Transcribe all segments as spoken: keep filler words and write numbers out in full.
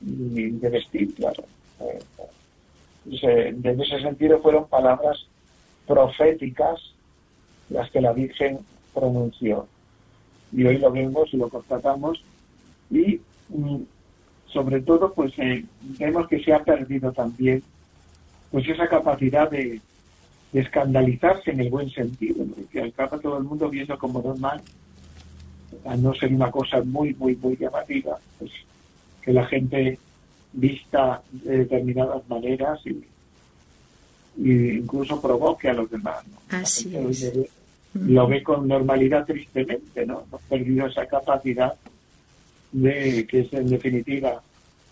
y de vestir, claro. Eh, en ese sentido fueron palabras proféticas las que la Virgen pronunció. Y hoy lo vemos y lo constatamos, y mm, sobre todo pues eh, vemos que se ha perdido también pues esa capacidad de, de escandalizarse en el buen sentido, ¿no? Que acaba todo el mundo viendo como normal, a no ser una cosa muy, muy, muy llamativa, pues que la gente vista de determinadas maneras y, y incluso provoque a los demás, ¿no? Así La es. Ve, lo ve con normalidad tristemente, ¿no? Hemos perdido esa capacidad de que es en definitiva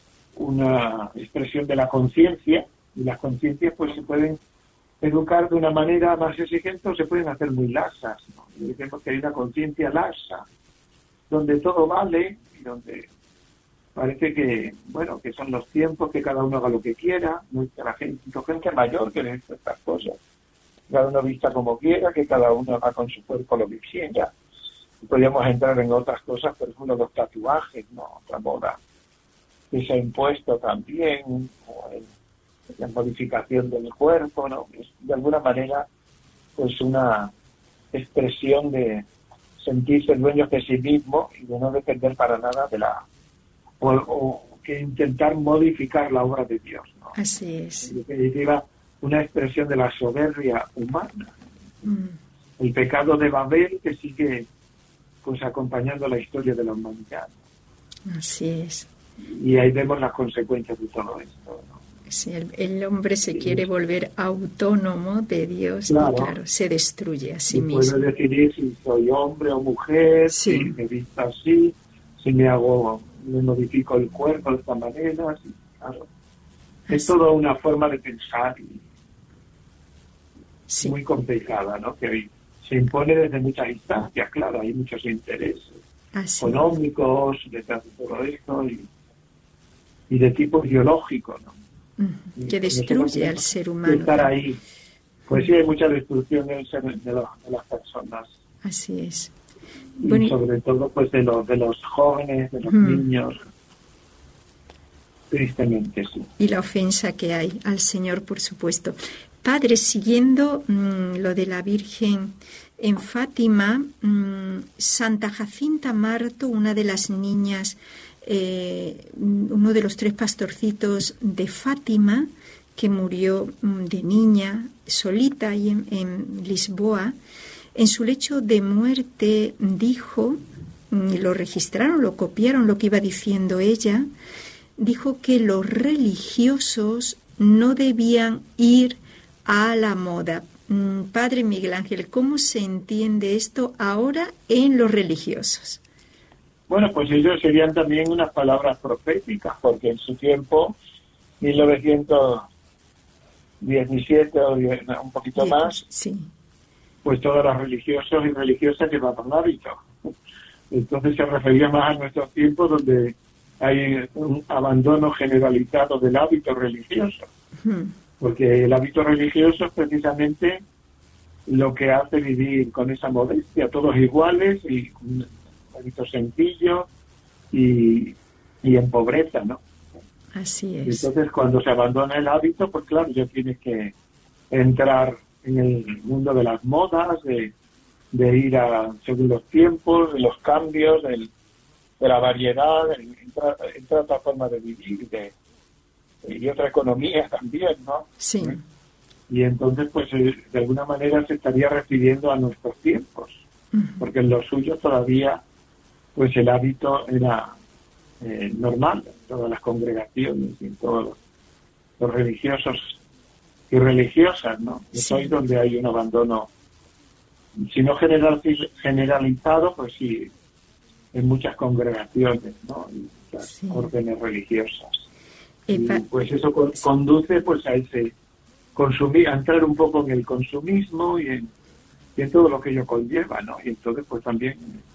una expresión de la conciencia, y las conciencias pues se pueden educar de una manera más exigente o se pueden hacer muy lasas, ¿no? Y decimos que hay una conciencia lasa, donde todo vale y donde parece que, bueno, que son los tiempos, que cada uno haga lo que quiera, mucha gente, gente mayor que le dice estas cosas, cada uno vista como quiera, que cada uno haga con su cuerpo lo que quiera. Y podríamos entrar en otras cosas, por ejemplo, los tatuajes, ¿no? Otra moda que se ha impuesto también, o el, la modificación del cuerpo, ¿no? Es de alguna manera, pues una expresión de sentirse dueños de sí mismo y de no depender para nada de la, o, o que intentar modificar la obra de Dios, ¿no? Así es. En definitiva, una expresión de la soberbia humana. Mm. El pecado de Babel que sigue pues acompañando la historia de la humanidad. Así es. Y ahí vemos las consecuencias de todo esto, ¿no? Sí, el, el hombre se sí. quiere volver autónomo de Dios, claro. y claro, se destruye a sí y mismo. Puedo decidir si soy hombre o mujer, sí. si me visto así, si me hago, me modifico el cuerpo de esta manera, sí, claro. Así. Es toda una forma de pensar y sí. muy complicada, ¿no? Que hoy se impone desde muchas instancias, claro, hay muchos intereses Así económicos es. detrás de todo esto y, y de tipo ideológico, ¿no? Uh-huh. Que destruye al ser humano. Estar ahí. Pues sí, hay mucha destrucción del ser, de, los, de las personas. Así es. Y bueno, sobre todo pues de los, de los jóvenes, de los uh-huh. niños. Tristemente, sí. Y la ofensa que hay al Señor, por supuesto. Padre, siguiendo mmm, lo de la Virgen en Fátima, mmm, Santa Jacinta Marto, una de las niñas, eh, uno de los tres pastorcitos de Fátima, que murió mmm, de niña, solita ahí en, en Lisboa, en su lecho de muerte dijo, y lo registraron, lo copiaron, lo que iba diciendo ella, dijo que los religiosos no debían ir a la moda. Padre Miguel Ángel, ¿cómo se entiende esto ahora en los religiosos? Bueno, pues ellos serían también unas palabras proféticas, porque en su tiempo, mil novecientos diecisiete o un poquito sí, más, sí. pues todos los religiosos y religiosas llevaban hábito. Entonces se refería más a nuestros tiempos donde hay un abandono generalizado del hábito religioso. Hmm. Porque el hábito religioso es precisamente lo que hace vivir con esa modestia, todos iguales y un hábito sencillo y, y en pobreza, ¿no? Así es. Entonces, cuando se abandona el hábito, pues claro, ya tienes que entrar en el mundo de las modas, de, de ir a según los tiempos, de los cambios, del, de la variedad, entrar en otra forma de vivir, de y otra economía también, ¿no? Sí. Y entonces, pues, de alguna manera se estaría refiriendo a nuestros tiempos, uh-huh. porque en los suyos todavía, pues, el hábito era eh, normal en todas las congregaciones y en todos los, los religiosos y religiosas, ¿no? Sí. Es hoy donde hay un abandono, si no general, generalizado, pues sí, en muchas congregaciones, ¿no? Y muchas sí. órdenes religiosas. Y pues eso con, conduce pues a ese consumir, a entrar un poco en el consumismo y en, y en todo lo que ello conlleva, ¿no? Y entonces pues también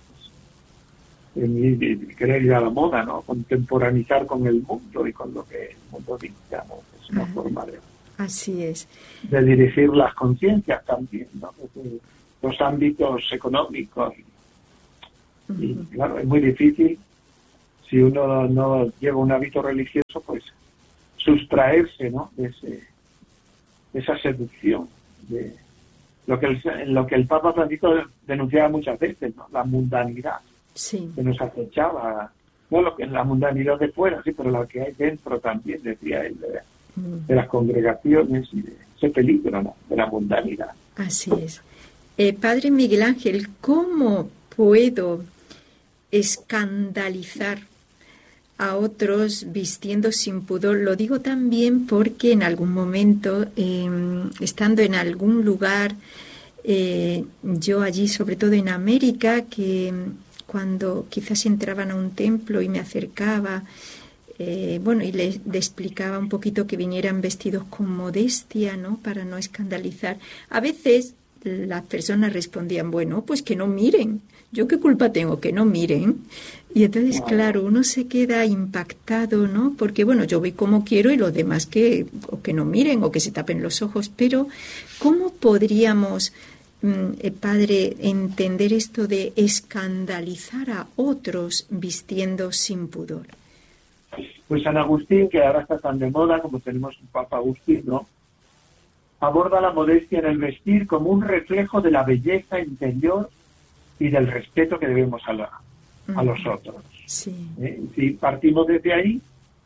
pues, en, en, en querer ir a la moda, ¿no? Contemporanizar con el mundo y con lo que el mundo dicta, ¿no? Es una ah, forma de, así es. de dirigir las conciencias también, ¿no? Desde los ámbitos económicos. Y, uh-huh. y claro, es muy difícil. si uno no lleva un hábito religioso, pues sustraerse, ¿no?, de, ese, de esa seducción, de lo que el, lo que el Papa Francisco denunciaba muchas veces, ¿no?, la mundanidad, sí, que nos acechaba, no lo que la mundanidad de fuera, sí, pero la que hay dentro también, decía él, de, mm. de las congregaciones y de ese peligro, ¿no?, de la mundanidad. Así es. Eh, Padre Miguel Ángel, ¿cómo puedo escandalizar a otros vistiendo sin pudor? Lo digo también porque en algún momento, eh, estando en algún lugar, eh, yo allí, sobre todo en América, que cuando quizás entraban a un templo y me acercaba, eh, bueno, y les, les explicaba un poquito que vinieran vestidos con modestia, ¿no?, para no escandalizar. A veces las personas respondían, bueno, pues que no miren. ¿Yo qué culpa tengo? Que no miren. Y entonces, claro, uno se queda impactado, ¿no? Porque, bueno, yo voy como quiero y los demás que, o que no miren o que se tapen los ojos. Pero, ¿cómo podríamos, eh, Padre, entender esto de escandalizar a otros vistiendo sin pudor? Pues San Agustín, que ahora está tan de moda, como tenemos un Papa Agustín, ¿no?, aborda la modestia en el vestir como un reflejo de la belleza interior y del respeto que debemos a, la, a los otros. Sí. ¿Eh? Si partimos desde ahí,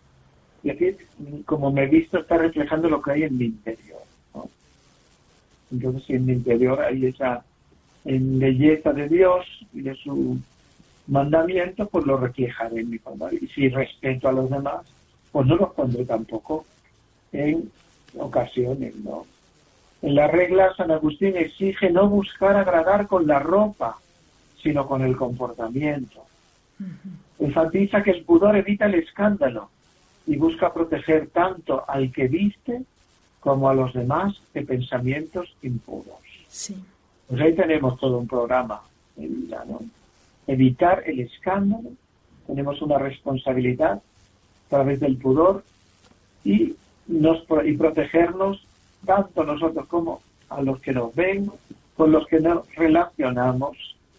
es decir, como me he visto, está reflejando lo que hay en mi interior, ¿no? Entonces, si en mi interior hay esa en belleza de Dios y de su mandamiento, pues lo reflejaré en mi forma. Y si respeto a los demás, pues no los pondré tampoco en ocasiones, ¿no? En la regla, San Agustín exige no buscar agradar con la ropa, sino con el comportamiento. Uh-huh. Enfatiza que el pudor evita el escándalo y busca proteger tanto al que viste como a los demás de pensamientos impuros. Sí. Pues ahí tenemos todo un programa de vida, ¿no? Evitar el escándalo, tenemos una responsabilidad a través del pudor y, nos, y protegernos tanto nosotros como a los que nos ven, con los que nos relacionamos,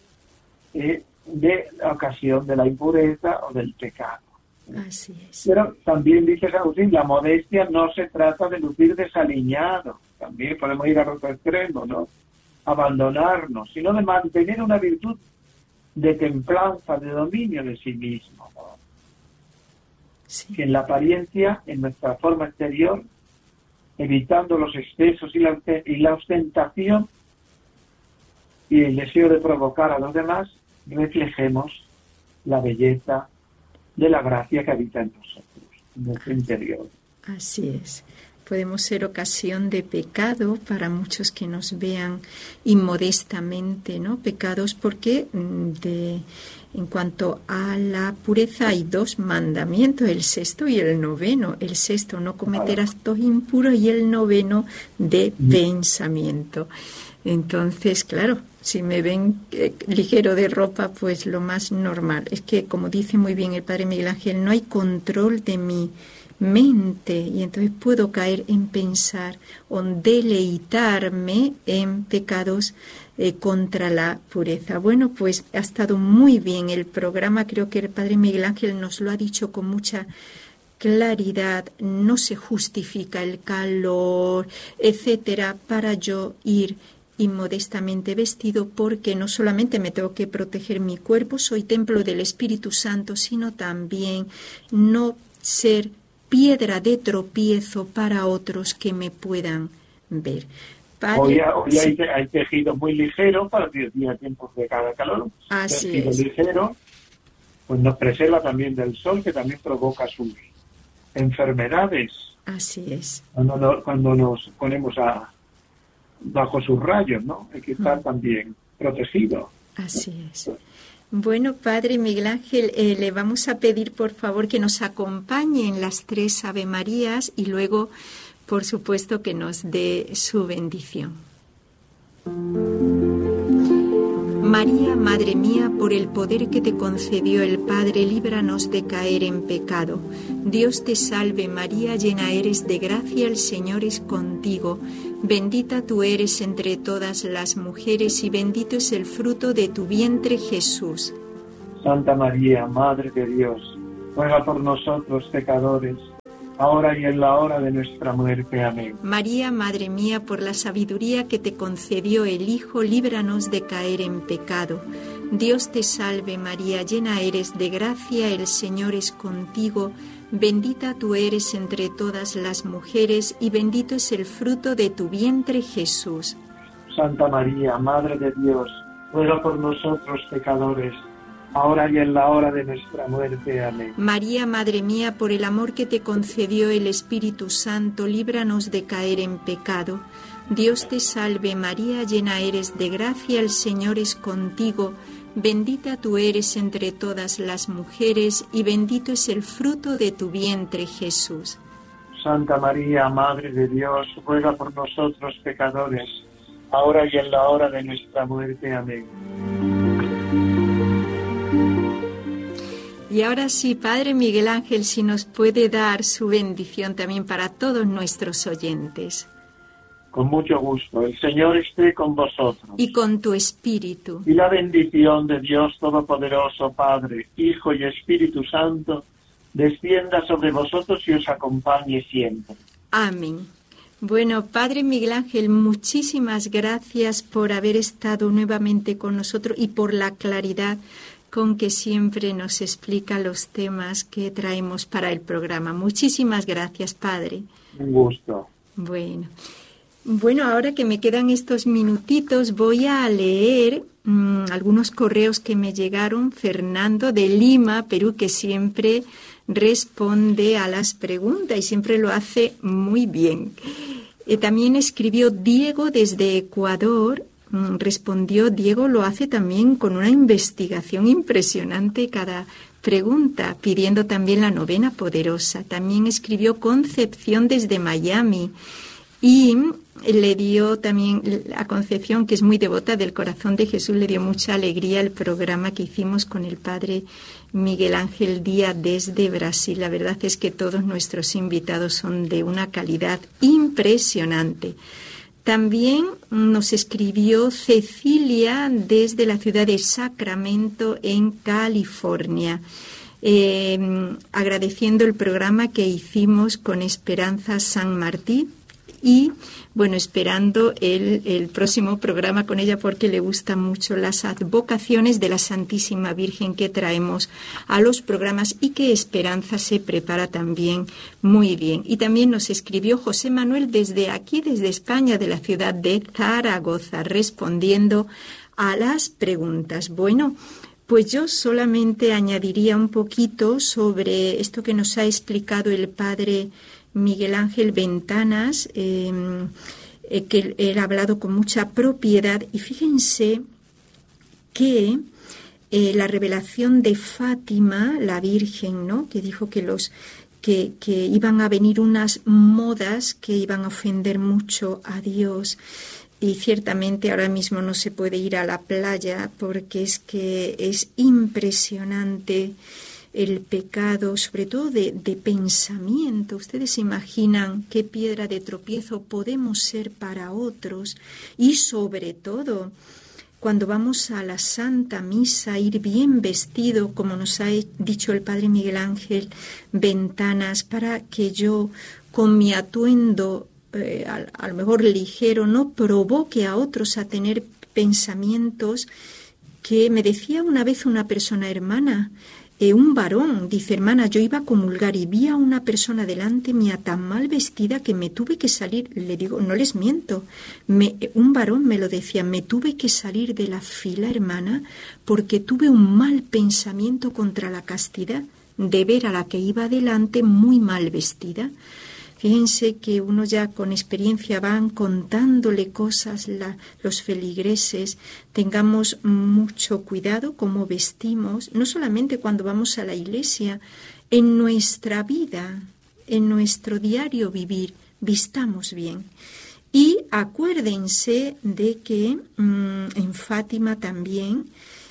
eh, de la ocasión de la impureza o del pecado. Así es. Pero también dice San Agustín, la modestia no se trata de lucir desaliñado, también podemos ir al otro extremo, ¿no?, abandonarnos, sino de mantener una virtud de templanza, de dominio de sí mismo, ¿no? Sí. Que en la apariencia, en nuestra forma exterior, evitando los excesos y la, y la ostentación y el deseo de provocar a los demás, reflejemos la belleza de la gracia que habita en nosotros, en nuestro interior. Así es. Podemos ser ocasión de pecado para muchos que nos vean inmodestamente, ¿no? Pecados porque de, en cuanto a la pureza hay dos mandamientos, el sexto y el noveno. El sexto, no cometer actos impuros, y el noveno, de mm. pensamiento. Entonces, claro, si me ven eh, ligero de ropa, pues lo más normal. Es que, como dice muy bien el Padre Miguel Ángel, no hay control de mi mente, y entonces puedo caer en pensar o deleitarme en pecados eh, contra la pureza. Bueno, pues ha estado muy bien el programa. Creo que el Padre Miguel Ángel nos lo ha dicho con mucha claridad. No se justifica el calor, etcétera, para yo ir inmodestamente vestido, porque no solamente me tengo que proteger mi cuerpo, soy templo del Espíritu Santo, sino también no ser piedra de tropiezo para otros que me puedan ver. Padre, hoy hoy sí. hay, hay tejido muy ligero para los días tiempos de cada calor. Así tejido es. ligero, pues nos preserva también del sol, que también provoca sus enfermedades. Así es. Cuando, no, cuando nos ponemos a bajo sus rayos, ¿no? Hay que estar mm. también protegido. Así es. Bueno, Padre Miguel Ángel, eh, le vamos a pedir, por favor, que nos acompañe en las tres Ave Marías y luego, por supuesto, que nos dé su bendición. María, Madre mía, por el poder que te concedió el Padre, líbranos de caer en pecado. Dios te salve, María, llena eres de gracia, el Señor es contigo. Bendita tú eres entre todas las mujeres y bendito es el fruto de tu vientre, Jesús. Santa María, Madre de Dios, ruega por nosotros pecadores, ahora y en la hora de nuestra muerte. Amén. María, Madre mía, por la sabiduría que te concedió el Hijo, líbranos de caer en pecado. Dios te salve María, llena eres de gracia, el Señor es contigo, bendita tú eres entre todas las mujeres y bendito es el fruto de tu vientre Jesús. Santa María, Madre de Dios, ruega por nosotros pecadores, ahora y en la hora de nuestra muerte. Amén. María, Madre mía, por el amor que te concedió el Espíritu Santo, líbranos de caer en pecado. Dios te salve María, llena eres de gracia, el Señor es contigo, bendita tú eres entre todas las mujeres y bendito es el fruto de tu vientre Jesús. Santa María, Madre de Dios, ruega por nosotros pecadores, ahora y en la hora de nuestra muerte. Amén. Y ahora sí, Padre Miguel Ángel, si nos puede dar su bendición también para todos nuestros oyentes. Con mucho gusto. El Señor esté con vosotros. Y con tu espíritu. Y la bendición de Dios Todopoderoso, Padre, Hijo y Espíritu Santo, descienda sobre vosotros y os acompañe siempre. Amén. Bueno, Padre Miguel Ángel, muchísimas gracias por haber estado nuevamente con nosotros y por la claridad con que siempre nos explica los temas que traemos para el programa. Muchísimas gracias, Padre. Un gusto. Bueno, bueno, ahora que me quedan estos minutitos, voy a leer mmm, algunos correos que me llegaron. Fernando de Lima, Perú, que siempre responde a las preguntas y siempre lo hace muy bien. Eh, también escribió Diego desde Ecuador. Respondió, Diego lo hace también con una investigación impresionante cada pregunta, pidiendo también la novena poderosa. También escribió Concepción desde Miami y le dio también a Concepción, que es muy devota del corazón de Jesús, le dio mucha alegría el programa que hicimos con el Padre Miguel Ángel Díaz desde Brasil. La verdad es que todos nuestros invitados son de una calidad impresionante. También nos escribió Cecilia desde la ciudad de Sacramento, en California, eh, agradeciendo el programa que hicimos con Esperanza San Martín y, bueno, esperando el, el próximo programa con ella porque le gustan mucho las advocaciones de la Santísima Virgen que traemos a los programas y que Esperanza se prepara también muy bien. Y también nos escribió José Manuel desde aquí, desde España, de la ciudad de Zaragoza, respondiendo a las preguntas. Bueno, pues yo solamente añadiría un poquito sobre esto que nos ha explicado el Padre Miguel Ángel Ventanas, eh, eh, que él, él ha hablado con mucha propiedad. Y fíjense que eh, la revelación de Fátima, la Virgen, ¿no?, que dijo que los que, que iban a venir unas modas que iban a ofender mucho a Dios. Y ciertamente ahora mismo no se puede ir a la playa porque es que es impresionante el pecado, sobre todo de, de pensamiento. Ustedes se imaginan qué piedra de tropiezo podemos ser para otros y sobre todo cuando vamos a la Santa Misa, ir bien vestido, como nos ha dicho el Padre Miguel Ángel Ventanas, para que yo con mi atuendo eh, a, a lo mejor ligero no provoque a otros a tener pensamientos que me decía una vez una persona hermana. Eh, un varón, dice, hermana, yo iba a comulgar y vi a una persona delante mía tan mal vestida que me tuve que salir. Le digo, no les miento, me, un varón me lo decía, me tuve que salir de la fila, hermana, porque tuve un mal pensamiento contra la castidad de ver a la que iba delante muy mal vestida. Fíjense que uno ya con experiencia van contándole cosas, la, los feligreses. Tengamos mucho cuidado cómo vestimos, no solamente cuando vamos a la iglesia, en nuestra vida, en nuestro diario vivir, vistamos bien. Y acuérdense de que mmm, en Fátima también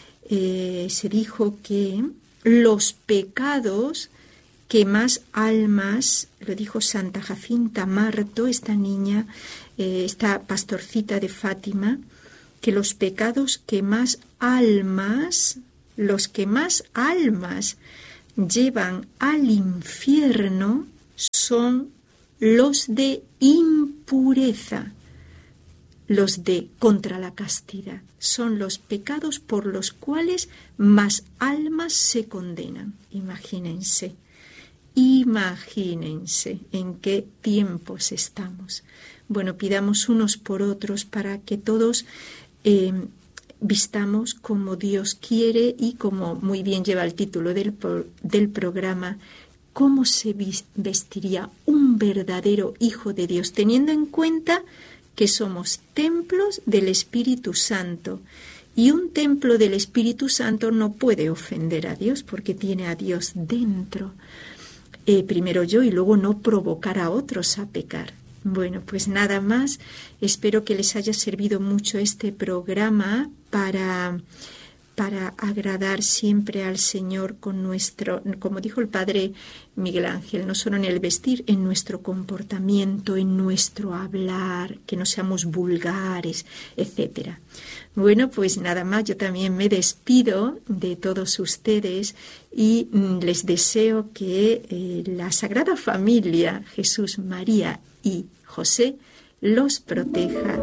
eh, se dijo que los pecados que más almas, lo dijo Santa Jacinta Marto, esta niña, eh, esta pastorcita de Fátima, que los pecados que más almas, los que más almas llevan al infierno son los de impureza, los de contra la castidad. Son los pecados por los cuales más almas se condenan. Imagínense, imagínense en qué tiempos estamos. Bueno, pidamos unos por otros para que todos eh, vistamos como Dios quiere y como muy bien lleva el título del, del programa, cómo se vestiría un verdadero hijo de Dios, teniendo en cuenta que somos templos del Espíritu Santo. Y un templo del Espíritu Santo no puede ofender a Dios porque tiene a Dios dentro. Eh, primero yo y luego no provocar a otros a pecar. Bueno, pues nada más. Espero que les haya servido mucho este programa para... para agradar siempre al Señor con nuestro, como dijo el Padre Miguel Ángel, no solo en el vestir, en nuestro comportamiento, en nuestro hablar, que no seamos vulgares, etcétera. Bueno, pues nada más, yo también me despido de todos ustedes y les deseo que eh, la Sagrada Familia, Jesús, María y José, los proteja.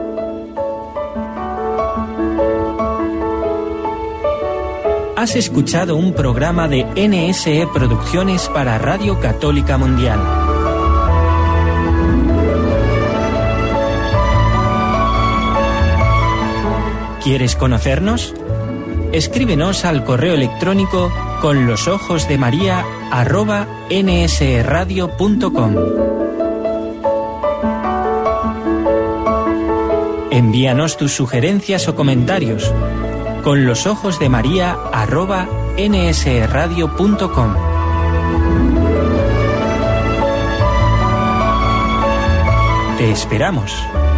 Has escuchado un programa de N S E Producciones para Radio Católica Mundial. ¿Quieres conocernos? Escríbenos al correo electrónico con los ojos de María arroba nsradio punto com. Envíanos tus sugerencias o comentarios con los ojos de María arroba nsradio punto com. Te esperamos.